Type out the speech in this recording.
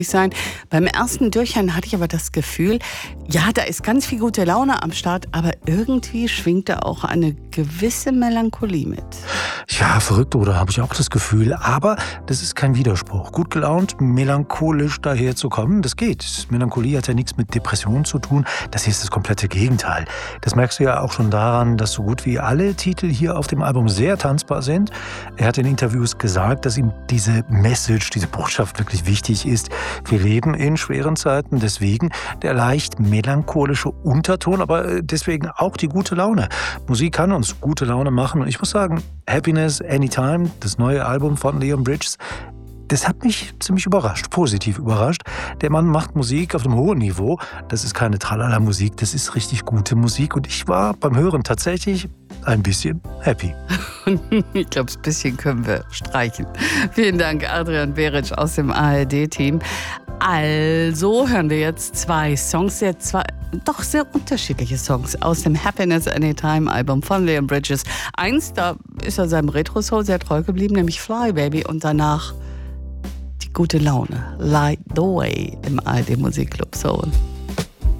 sein. Beim ersten Durchhören hatte ich aber das Gefühl, ja, da ist ganz viel gute Laune am Start, aber irgendwie schwingt da auch eine gewisse Melancholie mit. Ja, verrückt, oder habe ich auch das Gefühl. Aber das ist kein Widerspruch. Gut gelaunt, melancholisch daherzukommen, das geht. Melancholie hat ja nichts mit Depression zu tun. Das hier ist das komplette Gegenteil. Das merkst du ja auch schon daran, dass so gut wie alle Titel hier auf dem Album sehr tanzbar sind. Er hat in Interviews gesagt, dass ihm diese Message, diese Botschaft wirklich wichtig ist. Wir leben in schweren Zeiten, deswegen der leicht melancholische Unterton, aber deswegen auch die gute Laune. Musik kann uns gute Laune machen und ich muss sagen, Happiness Anytime, das neue Album von Leon Bridges, das hat mich ziemlich überrascht, positiv überrascht. Der Mann macht Musik auf einem hohen Niveau. Das ist keine Tralala-Musik, das ist richtig gute Musik. Und ich war beim Hören tatsächlich ein bisschen happy. Ich glaube, das bisschen können wir streichen. Vielen Dank, Adrian Beric aus dem ARD-Team. Also hören wir jetzt zwei Songs, doch sehr unterschiedliche Songs aus dem Happiness Anytime-Album von Leon Bridges. Eins, da ist er seinem Retro-Soul sehr treu geblieben, nämlich Fly Baby, und danach die gute Laune, Light the Way im ARD Musikclub Soul.